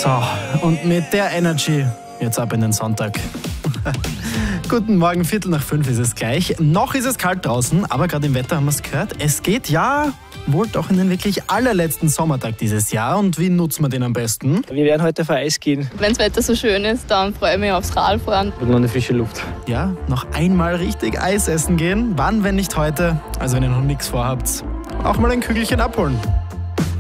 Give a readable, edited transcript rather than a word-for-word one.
So, und mit der Energy jetzt ab in den Sonntag. Guten Morgen, 4:45 ist es gleich. Noch ist es kalt draußen, aber gerade im Wetter haben wir es gehört. Es geht ja wohl doch in den wirklich allerletzten Sommertag dieses Jahr. Und wie nutzen wir den am besten? Wir werden heute auf Eis gehen. Wenn das Wetter so schön ist, dann freue ich mich aufs Radfahren. Und noch eine frische Luft. Ja, noch einmal richtig Eis essen gehen. Wann, wenn nicht heute? Also wenn ihr noch nichts vorhabt, auch mal ein Kügelchen abholen.